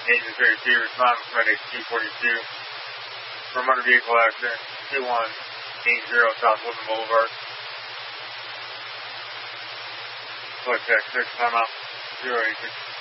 Agent 32, respond with medic 242 for motor vehicle accident 2180 South Woodland Boulevard. Select X6, timeout 086.